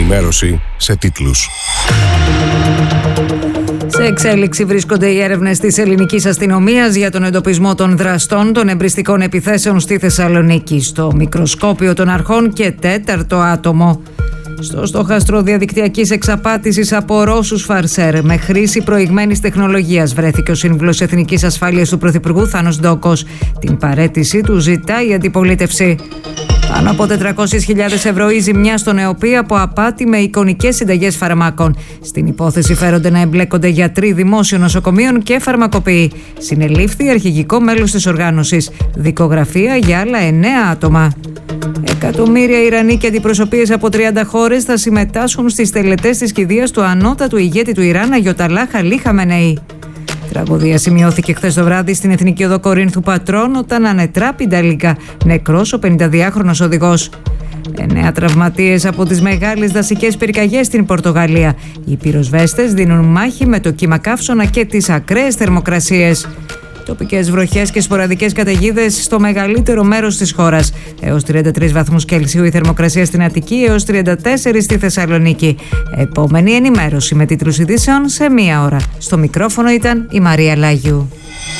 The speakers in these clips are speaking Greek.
Ενημέρωση σε τίτλους. Σε εξέλιξη βρίσκονται οι έρευνες της ελληνικής αστυνομίας για τον εντοπισμό των δραστών των εμπριστικών επιθέσεων στη Θεσσαλονίκη. Στο μικροσκόπιο των αρχών και τέταρτο άτομο. Στο στόχαστρο διαδικτυακής εξαπάτησης από Ρώσους φαρσέρ με χρήση προηγμένης τεχνολογίας βρέθηκε ο σύμβουλος Εθνικής Ασφάλειας του Πρωθυπουργού Θάνος Ντόκος. Την παραίτησή του ζητάει η αντιπολίτευση. Πάνω από 400.000 ευρώ η ζημιά στον ΕΟΠΗ από απάτη με εικονικές συνταγές φαρμάκων. Στην υπόθεση φέρονται να εμπλέκονται γιατροί δημόσιων νοσοκομείων και φαρμακοποιοί. Συνελήφθη αρχηγικό μέλος της οργάνωσης. Δικογραφία για άλλα 9 άτομα. Εκατομμύρια Ιρανοί και αντιπροσωπείες από 30 χώρες θα συμμετάσχουν στις τελετές της κηδείας του ανώτατου ηγέτη του Ιράν, Αγιοταλάχ Αλί Χαμενεή. Τραγωδία σημειώθηκε χθες το βράδυ στην Εθνική Οδό Κορίνθου Πατρών όταν ανετράπη νταλίκα, νεκρός ο 52χρονος οδηγός. 9 τραυματίες από τις μεγάλες δασικές πυρκαγιές στην Πορτογαλία. Οι πυροσβέστες δίνουν μάχη με το κύμα καύσωνα και τις ακραίες θερμοκρασίες. Τοπικές βροχές και σποραδικές καταιγίδες στο μεγαλύτερο μέρος της χώρας. Έως 33 βαθμούς Κελσίου η θερμοκρασία στην Αττική, έως 34 στη Θεσσαλονίκη. Επόμενη ενημέρωση με τίτλους ειδήσεων σε 1 ώρα. Στο μικρόφωνο ήταν η Μαρία Λάγιου.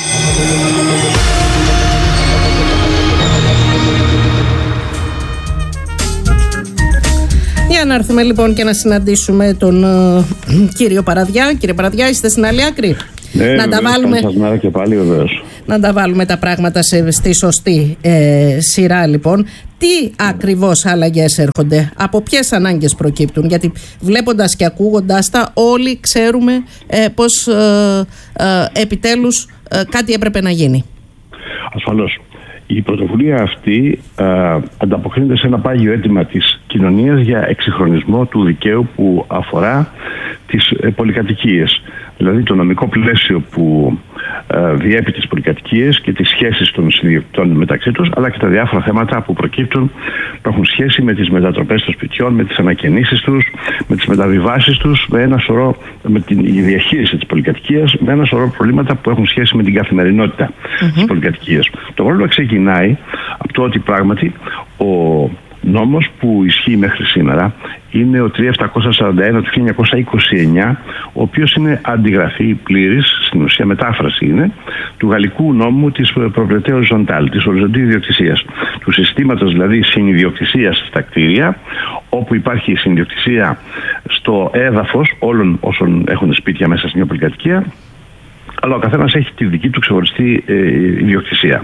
Για να έρθουμε λοιπόν και να συναντήσουμε τον κύριο Παραδιά. Κύριε Παραδιά, είστε στην άλλη άκρη. Ναι, να τα βάλουμε. Και πάλι, να τα βάλουμε τα πράγματα στη σωστή σειρά, λοιπόν. Τι ακριβώς αλλαγές έρχονται, από ποιες ανάγκες προκύπτουν? Γιατί βλέποντας και ακούγοντας τα, όλοι ξέρουμε πως επιτέλους κάτι έπρεπε να γίνει. Ασφαλώς. Η πρωτοβουλία αυτή ανταποκρίνεται σε ένα πάγιο αίτημα της κοινωνίας για εξυγχρονισμό του δικαίου που αφορά τις πολυκατοικίες. Δηλαδή το νομικό πλαίσιο που διέπει τις πολυκατοικίες και τις σχέσεις των συνδιοκτητών μεταξύ τους, αλλά και τα διάφορα θέματα που προκύπτουν, που έχουν σχέση με τις μετατροπές των σπιτιών, με τις ανακαινήσεις τους, με τις μεταβιβάσεις τους, με ένα σωρό, με τη διαχείριση της πολυκατοικίας, με ένα σωρό προβλήματα που έχουν σχέση με την καθημερινότητα της πολυκατοικίας. Το πρόβλημα ξεκινάει από το ότι πράγματι ο νόμος που ισχύει μέχρι σήμερα είναι ο 3741 του 1929, ο οποίος είναι αντιγραφή πλήρης, στην ουσία μετάφραση είναι, του γαλλικού νόμου της propriété horizontale, της οριζοντή ιδιοκτησίας, του συστήματος δηλαδή συνιδιοκτησίας στα κτίρια, όπου υπάρχει συνιδιοκτησία στο έδαφος όλων όσων έχουν σπίτια μέσα στην πολυκατοικία, αλλά ο καθένας έχει τη δική του ξεχωριστή ιδιοκτησία.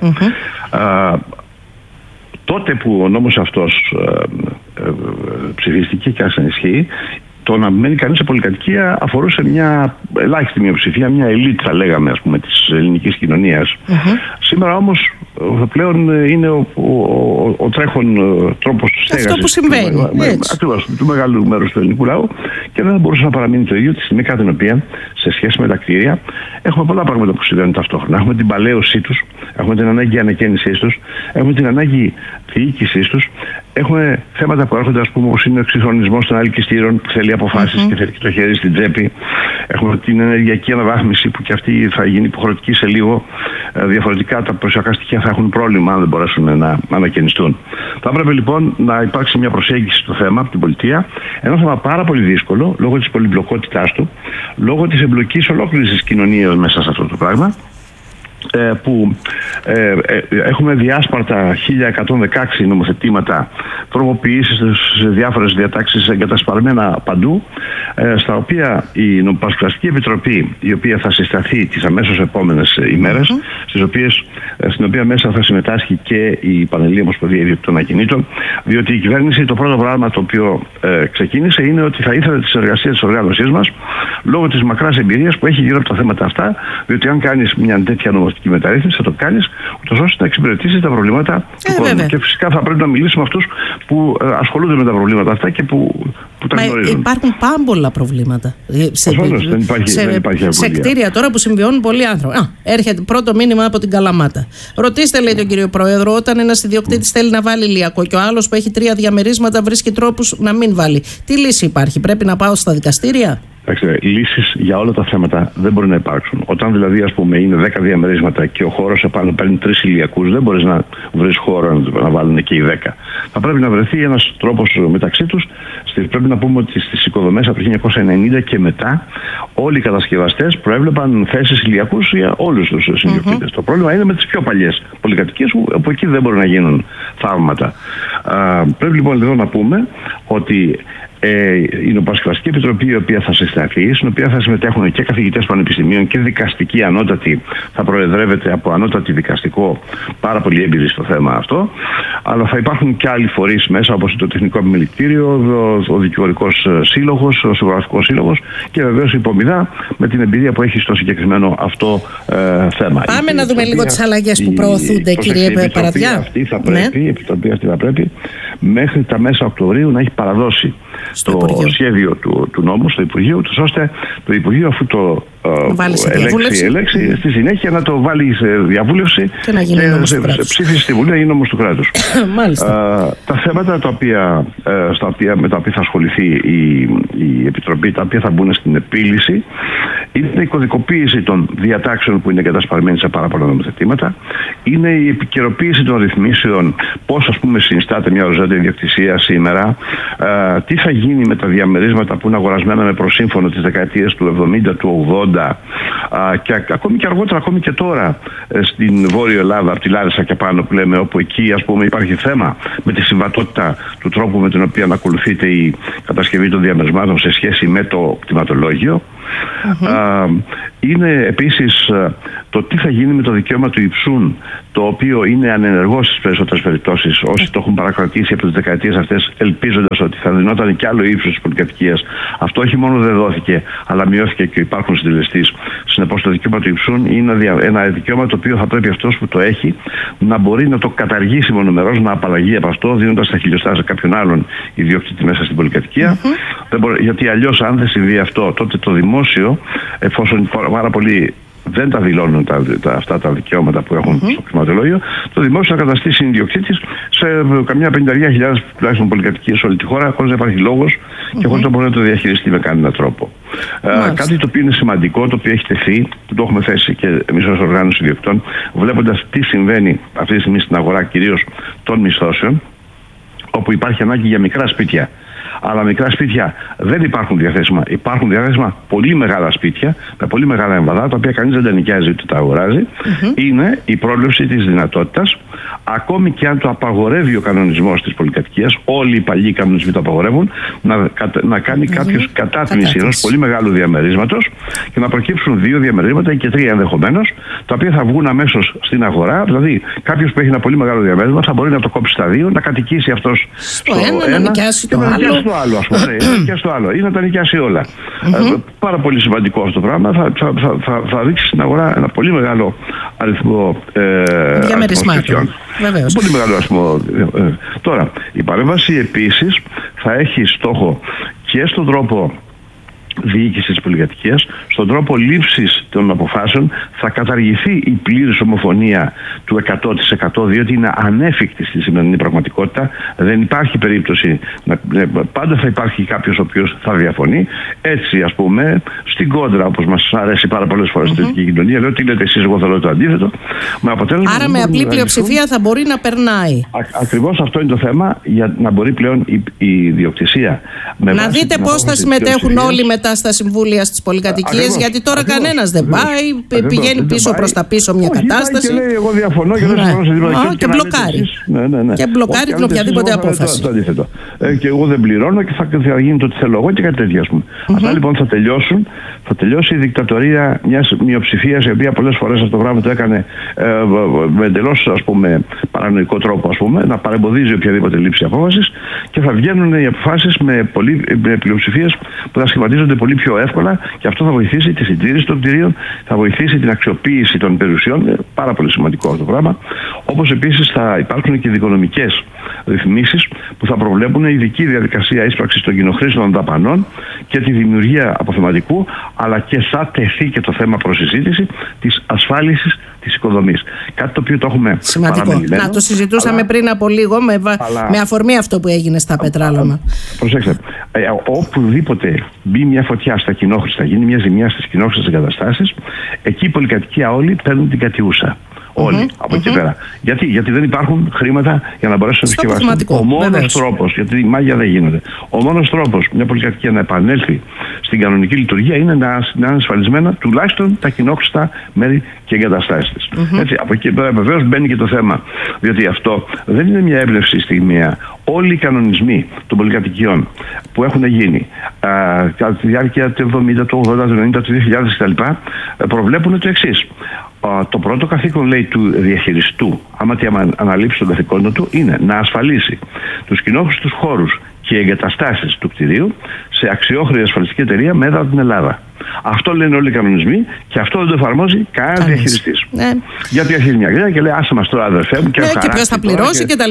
Τότε που ο νόμος αυτός ψηφίστηκε και άρχισε να ισχύει, το να μένει κανείς σε πολυκατοικία αφορούσε μια ελάχιστη μειοψηφία, μια ελίτ θα λέγαμε, ας πούμε, της ελληνικής κοινωνίας. Σήμερα όμως πλέον είναι ο τρέχον τρόπος στέγασης. Αυτό που συμβαίνει. Ακριβώς, του μεγάλου μέρους του ελληνικού λαού, και δεν θα μπορούσε να παραμείνει το ίδιο τη στιγμή κατά την οποία, σε σχέση με τα κτίρια, έχουμε πολλά πράγματα που συμβαίνουν ταυτόχρονα. Έχουμε την παλαίωσή τους, έχουμε την ανάγκη ανακαίνισής τους, έχουμε την ανάγκη διοίκησής τους, έχουμε θέματα που έρχονται, ας πούμε, όπως είναι ο εξυγχρονισμός των αλκυστήρων, που θέλει αποφάσεις και θέλει και το χέρι στην τσέπη. Έχουμε την ενεργειακή αναβάθμιση που και αυτή θα γίνει υποχρεωτική σε λίγο. Διαφορετικά τα προσωπικά στοιχεία θα έχουν πρόβλημα αν δεν μπορέσουν να ανακαινιστούν. Θα έπρεπε λοιπόν να υπάρξει μια προσέγγιση στο θέμα από την πολιτεία. Ένα θέμα πάρα πολύ δύσκολο λόγω της πολυπλοκότητάς του, λόγω της εμπλοκής ολόκληρης της κοινωνίας μέσα σε αυτό το πράγμα. Που έχουμε διάσπαρτα 1116 νομοθετήματα, τροποποιήσεις σε διάφορες διατάξεις εγκατασπαρμένα παντού, στα οποία η Νομοπαρασκευαστική Επιτροπή, η οποία θα συσταθεί τις αμέσως επόμενες ημέρες, στην οποία μέσα θα συμμετάσχει και η Πανελλήνια Ομοσπονδία Ιδιοκτητών Ακινήτων, διότι η κυβέρνηση, το πρώτο πράγμα το οποίο ξεκίνησε είναι ότι θα ήθελε τη συνεργασία της οργάνωσής μας, λόγω της μακράς εμπειρίας που έχει γύρω από τα θέματα αυτά, διότι αν κάνεις μια τέτοια νομοθετική μεταρρύθμιση θα το κάνεις ούτως ώστε να εξυπηρετήσεις τα προβλήματα του κόσμου. Και φυσικά θα πρέπει να μιλήσουμε με αυτούς που ασχολούνται με τα προβλήματα αυτά και που τα γνωρίζουν. Υπάρχουν πάμπολα προβλήματα δεν υπάρχει σε κτίρια τώρα που συμβιώνουν πολλοί άνθρωποι. Έρχεται πρώτο μήνυμα από την Καλαμάτα. Ρωτήστε, λέει τον κύριο Πρόεδρο, όταν ένας ιδιοκτήτης θέλει να βάλει ηλιακό και ο άλλος που έχει 3 διαμερίσματα βρίσκει τρόπους να μην βάλει. Τι λύση υπάρχει? Πρέπει να πάω στα δικαστήρια? Λύσεις για όλα τα θέματα δεν μπορεί να υπάρξουν. Όταν δηλαδή, ας πούμε, είναι 10 διαμερίσματα και ο χώρος επάνω παίρνει 3 ηλιακούς, δεν μπορείς να βρεις χώρο να βάλουν και οι 10. Θα πρέπει να βρεθεί ένας τρόπος μεταξύ τους. Πρέπει να πούμε ότι στις οικοδομές από το 1990 και μετά, όλοι οι κατασκευαστές προέβλεπαν θέσεις ηλιακούς για όλους τους ιδιοκτήτες. Το πρόβλημα είναι με τις πιο παλιές πολυκατοικίες, όπου εκεί δεν μπορούν να γίνουν θαύματα. Πρέπει λοιπόν εδώ να πούμε ότι η Νομοπαρασκευαστική Επιτροπή, η οποία θα συσταθεί, στην οποία θα συμμετέχουν και καθηγητές πανεπιστημίων και δικαστικοί ανώτατοι, θα προεδρεύεται από ανώτατη δικαστικό, πάρα πολύ έμπειροι στο θέμα αυτό, αλλά θα υπάρχουν και άλλοι φορείς μέσα, όπως το Τεχνικό Επιμελητήριο, ο Δικηγορικός Σύλλογος, ο Συγγραφικός Σύλλογος και βεβαίως η Πομιδά με την εμπειρία που έχει στο συγκεκριμένο αυτό θέμα. Πάμε να δούμε λίγο τις αλλαγές που προωθούνται, κύριε Παραδιά. Η Επιτροπή αυτή θα πρέπει μέχρι τα μέσα Οκτωβρίου να έχει παραδώσει το σχέδιο του νόμου στο Υπουργείο, ώστε το Υπουργείο, αφού το ελέξει, στη συνέχεια να το βάλει σε διαβούλευση και να γίνει ψήφιση στη Βουλή, να γίνει νόμος του κράτους. Τα θέματα με τα οποία θα ασχοληθεί η Επιτροπή, τα οποία θα μπουν στην επίλυση, είναι η κωδικοποίηση των διατάξεων που είναι εγκατασπαρμένοι σε πάρα πολλά νομοθετήματα, είναι η επικαιροποίηση των ρυθμίσεων, πώς ας πούμε συνιστάται μια οριζόντια ιδιοκτησία σήμερα, τι θα γίνει με τα διαμερίσματα που είναι αγορασμένα με προσύμφωνο τις δεκαετίες του 70, του 80 και ακόμη και αργότερα, ακόμη και τώρα στην Βόρειο Ελλάδα, από τη Λάρισα και πάνω που λέμε, όπου εκεί ας πούμε υπάρχει θέμα με τη συμβατότητα του τρόπου με τον οποίο ακολουθείται η κατασκευή των διαμερισμάτων σε σχέση με το κτηματολόγιο. Είναι επίσης το τι θα γίνει με το δικαίωμα του υψούν, το οποίο είναι ανενεργό στις περισσότερες περιπτώσεις. Όσοι το έχουν παρακρατήσει από τις δεκαετίες αυτές, ελπίζοντας ότι θα δινόταν και άλλο ύψος της πολυκατοικίας. Αυτό όχι μόνο δεν δόθηκε, αλλά μειώθηκε και υπάρχουν συντελεστής. Συνεπώς το δικαίωμα του υψούν είναι ένα δικαίωμα το οποίο θα πρέπει αυτός που το έχει να μπορεί να το καταργήσει μονομερώς, να απαλλαγεί από αυτό, δίνοντας τα χιλιοστά σε κάποιον άλλον ιδιοκτήτη μέσα στην πολυκατοικία. Γιατί αλλιώς, αν δεν συμβεί αυτό, τότε το δημόσιο, εφόσον πάρα πολλοί δεν τα δηλώνουν αυτά τα δικαιώματα που έχουν στο κτηματολόγιο, το δημόσιο θα καταστήσει συνδιοκτήτης σε καμιά 50.000 τουλάχιστον πολυκατοικίες σε όλη τη χώρα, χωρίς να υπάρχει λόγος και χωρίς να μπορεί να το διαχειριστεί με κανένα τρόπο. Κάτι το οποίο είναι σημαντικό, το οποίο έχει τεθεί, που το έχουμε θέσει και εμείς ως οργάνωση ιδιοκτητών, βλέποντας τι συμβαίνει αυτή τη στιγμή στην αγορά κυρίως των μισθώσεων, όπου υπάρχει ανάγκη για μικρά σπίτια. Αλλά μικρά σπίτια δεν υπάρχουν διαθέσιμα. Υπάρχουν διαθέσιμα πολύ μεγάλα σπίτια με πολύ μεγάλα εμβαδά, τα οποία κανείς δεν τα νοικιάζει ούτε τα αγοράζει. Είναι η πρόβλεψη της δυνατότητας, ακόμη και αν το απαγορεύει ο κανονισμός της πολυκατοικίας, όλοι οι παλιοί κανονισμοί το απαγορεύουν, να κάνει κάποιος κατάτμιση ενός πολύ μεγάλου διαμερίσματος και να προκύψουν 2 διαμερίσματα ή και 3 ενδεχομένως, τα οποία θα βγουν αμέσως στην αγορά. Δηλαδή, κάποιος που έχει ένα πολύ μεγάλο διαμέρισμα θα μπορεί να το κόψει στα 2, να κατοικήσει αυτός στο ένα, να νοικιάσει το άλλο, ας πούμε, και στο άλλο, ή να τα νοικιάσει όλα. Πάρα πολύ σημαντικό αυτό το πράγμα. Θα ρίξει στην αγορά ένα πολύ μεγάλο αριθμό διαμερισμάτων. Πολύ μεγάλο αριθμό. Τώρα, η παρέμβαση επίσης θα έχει στόχο και στον τρόπο διοίκηση της πολυκατοικίας, στον τρόπο λήψης των αποφάσεων θα καταργηθεί η πλήρης ομοφωνία του 100%, διότι είναι ανέφικτη στη σημερινή πραγματικότητα. Δεν υπάρχει περίπτωση, πάντα θα υπάρχει κάποιος ο οποίος θα διαφωνεί. Έτσι, ας πούμε, στην κόντρα, όπως μας αρέσει πάρα πολλές φορές στην ελληνική κοινωνία, λέω τι λέτε εσείς, εγώ θέλω το αντίθετο. Άρα με απλή πλειοψηφία θα μπορεί να περνάει. Ακριβώς αυτό είναι το θέμα, για να μπορεί πλέον η ιδιοκτησία. Να δείτε πώς θα συμμετέχουν όλοι μετά στα συμβούλια στις πολυκατοικίες, γιατί τώρα κανένας δεν πάει, πηγαίνει πίσω προς τα πίσω μια κατάσταση. Και λέει εγώ διαφωνώ και δεν συμφωνώ σε τίποτα. Και μπλοκάρει. Και μπλοκάρει την οποιαδήποτε απόφαση. Το αντίθετο. Και εγώ δεν πληρώνω και θα γίνει το τι θέλω εγώ και κάτι τέτοιο, ας πούμε. Αυτά λοιπόν θα τελειώσουν. Θα τελειώσει η δικτατορία μιας μειοψηφίας, η οποία πολλές φορές αυτό το πράγμα το έκανε με εντελώς, ας πούμε, παρανοϊκό τρόπο, ας πούμε, να παρεμποδίζει οποιαδήποτε λήψη απόφασης, και θα βγαίνουν οι αποφάσεις με πλειοψηφίες που θα σχηματίζονται πολύ πιο εύκολα, και αυτό θα βοηθήσει τη συντήρηση των κτηρίων, θα βοηθήσει την αξιοποίηση των περιουσιών. Πάρα πολύ σημαντικό αυτό το πράγμα. Όπως επίσης θα υπάρξουν και δικονομικές ρυθμίσεις που θα προβλέπουν ειδική διαδικασία ίσπραξης των κοινοχρήστων δαπανών και τη δημιουργία αποθεματικού, αλλά και θα τεθεί και το θέμα προς συζήτηση της ασφάλισης της οικοδομής. Κάτι το οποίο το έχουμε παραμελημένο. Να το συζητούσαμε πριν από λίγο με αφορμή αυτό που έγινε στα πετράλαμα. Προσέξτε, οπουδήποτε μπει μια φωτιά στα κοινόχρηστα, γίνει μια ζημιά στις κοινόχρηστες εγκαταστάσεις, εκεί οι πολυκατοικία όλοι παίρνουν την κατιούσα. Όλοι από εκεί πέρα. Γιατί δεν υπάρχουν χρήματα για να μπορέσουν να δισκευάσουν. Ο μόνος τρόπος, γιατί η μάγια δεν γίνεται, ο μόνος τρόπος μια πολυκατοικία να επανέλθει στην κανονική λειτουργία είναι να είναι ασφαλισμένα τουλάχιστον τα κοινόχρηστα μέρη και εγκαταστάσεις της. Έτσι, από εκεί πέρα βεβαίως μπαίνει και το θέμα. Διότι αυτό δεν είναι μια έμπνευση στιγμιαία. Όλοι οι κανονισμοί των πολυκατοικιών που έχουν γίνει κατά τη διάρκεια του 70, του 80, του 90, του 2000 κτλ. Προβλέπουν το εξής. Το πρώτο καθήκον, λέει, του διαχειριστού, άμα αναλήψει τον καθηκόντο του, είναι να ασφαλίσει τους κοινόχρηστους χώρους και εγκαταστάσεις του κτηρίου σε αξιόχρηστη ασφαλιστική εταιρεία με έδρα από την Ελλάδα. Αυτό λένε όλοι οι κανονισμοί και αυτό δεν το εφαρμόζει κανένας διαχειριστής. Γιατί αρχίζει μια γρήγορα και λέει: άσε μας τώρα, αδερφέ μου, και ποιος θα πληρώσει κτλ.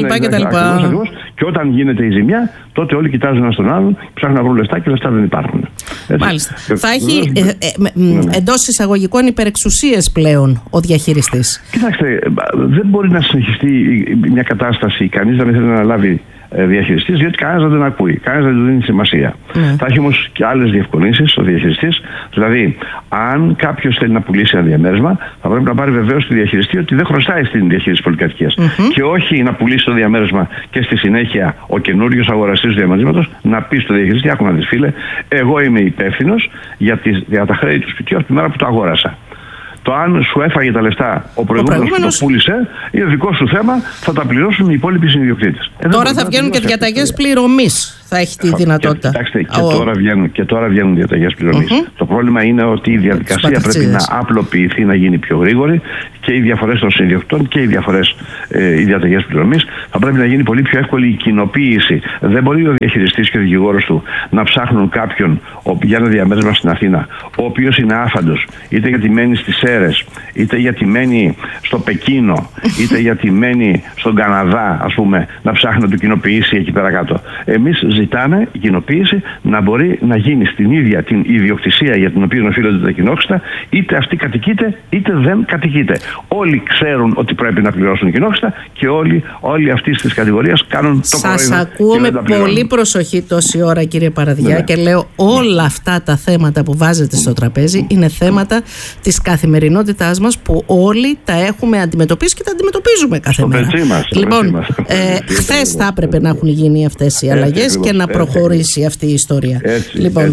Και όταν γίνεται η ζημιά, τότε όλοι κοιτάζουν έναν στον άλλον, ψάχνουν να βρουν λεφτά και λεφτά δεν υπάρχουν. Μάλιστα. Θα έχει εντός εισαγωγικών υπερεξουσίες πλέον ο διαχειριστής. Κοιτάξτε, δεν μπορεί να συνεχιστεί μια κατάσταση, κανείς να μην θέλει να αναλάβει διαχειριστής, διότι κανένας δεν ακούει, κανένας δεν του δίνει σημασία. Θα έχει όμως και άλλες διευκολύνσεις ο διαχειριστής. Δηλαδή, αν κάποιος θέλει να πουλήσει ένα διαμέρισμα, θα πρέπει να πάρει βεβαίως τη διαχειριστή ότι δεν χρωστάει στην διαχείριση πολυκατοικίας. Και όχι να πουλήσει το διαμέρισμα και στη συνέχεια ο καινούριος αγοραστής του διαμερίσματος να πει στο διαχειριστή: άκου να δεις, φίλε, εγώ είμαι υπεύθυνος για τα χρέη του σπιτιού από τη μέρα που το αγόρασα. Το αν σου έφαγε τα λεφτά ο προηγούμενος που το πούλησε είναι δικό σου θέμα, θα τα πληρώσουν οι υπόλοιποι συνειδιοκτήτες. Τώρα θα βγαίνουν και διαταγές πληρωμής. Θα έχει τη δυνατότητα. Κοιτάξτε, και τώρα βγαίνουν διαταγές πληρωμής. Το πρόβλημα είναι ότι η διαδικασία πρέπει να απλοποιηθεί, να γίνει πιο γρήγορη και οι διαφορές των συνειδιοκτητών και οι διαταγές πληρωμής θα πρέπει να γίνει πολύ πιο εύκολη η κοινοποίηση. Δεν μπορεί ο διαχειριστής και ο δικηγόρος του να ψάχνουν κάποιον για ένα διαμέρισμα στην Αθήνα, ο οποίος είναι άφαντος, είτε γιατί μένει στις Σέρρες, είτε γιατί μένει στο Πεκίνο, είτε γιατί μένει στον Καναδά, ας πούμε, να ψάχνει να του κοινοποιήσει εκεί πέρα κάτω. Εμείς ζητάμε η κοινοποίηση να μπορεί να γίνει στην ίδια την ιδιοκτησία για την οποία οφείλονται τα κοινόχρηστα, είτε αυτή κατοικείται είτε δεν κατοικείται. Όλοι ξέρουν ότι πρέπει να πληρώσουν κοινόχρηστα και όλοι αυτοί τη κατηγορία κάνουν το κοροϊδό. Σας ακούω με πολύ προσοχή τόση ώρα, κύριε Παραδιά, και λέω όλα αυτά τα θέματα που βάζετε στο τραπέζι είναι θέματα της καθημερινότητάς μας που όλοι τα έχουμε αντιμετωπίσει και τα αντιμετωπίζουμε κάθε μέρα. Λοιπόν, χθες θα έπρεπε να έχουν γίνει αυτές οι αλλαγές και να προχωρήσει αυτή η ιστορία. Λοιπόν,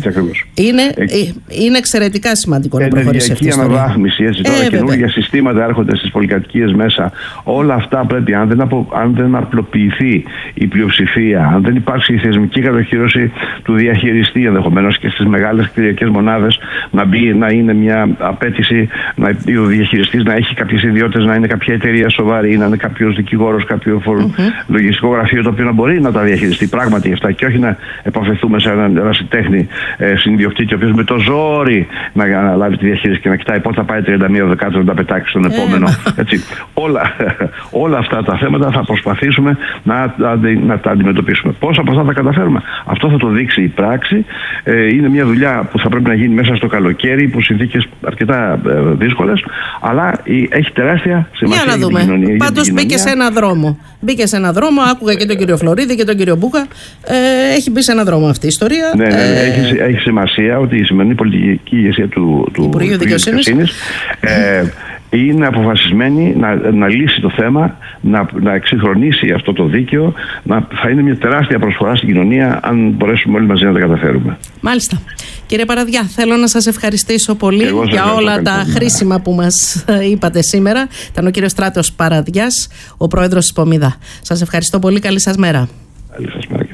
είναι εξαιρετικά σημαντικό να προχωρήσει αυτή η ιστορία. Αναβάθμιση, τώρα καινούργια συστήματα έρχονται στις πολυκατοικίες μέσα. Όλα αυτά πρέπει, αν δεν απλοποιηθεί η πλειοψηφία, αν δεν υπάρξει η θεσμική κατοχήρωση του διαχειριστή, ενδεχομένως και στις μεγάλες κτηριακές μονάδες να είναι μια απέτηση ο διαχειριστής να έχει κάποιες ιδιότητες, να είναι κάποια εταιρεία σοβαρή, να είναι κάποιος δικηγόρος, κάποιο λογιστικό γραφείο το οποίο να μπορεί να τα διαχειριστεί πράγματι αυτά και όχι να επαφεθούμε σε έναν ερασιτέχνη συνδιοκτήτη ο οποίος με το ζόρι να αναλάβει τη διαχείριση και να κοιτάει πότε θα πάει 31 Δεκάτου να τα πετάξει στον επόμενο. Έτσι. Όλα αυτά τα θέματα θα προσπαθήσουμε να τα αντιμετωπίσουμε. Πώς από αυτά θα καταφέρουμε? Αυτό θα το δείξει η πράξη. Είναι μια δουλειά που θα πρέπει να γίνει μέσα στο καλοκαίρι, υπό συνθήκες αρκετά δύσκολες, αλλά έχει τεράστια σημασία για την κοινωνία. Πάντως μπήκε σε ένα δρόμο. Άκουγα και τον κύριο Φλωρίδη και τον κύριο Μπούκα. Έχει μπει σε ένα δρόμο αυτή η ιστορία. Ναι, έχει σημασία ότι η σημερινή πολιτική ηγεσία του Υπουργείου Δικαιοσύνης είναι αποφασισμένη να λύσει το θέμα, να εξυγχρονίσει αυτό το δίκαιο. Θα είναι μια τεράστια προσφορά στην κοινωνία αν μπορέσουμε όλοι μαζί να τα καταφέρουμε. Μάλιστα. Κύριε Παραδιά, θέλω να σας ευχαριστήσω πολύ για όλα τα χρήσιμα που μας είπατε σήμερα. Ήταν ο κύριος Στράτος Παραδιάς, ο πρόεδρος της Πομίδα. Σας ευχαριστώ πολύ. Καλή σας μέρα. Καλή σας μέρα.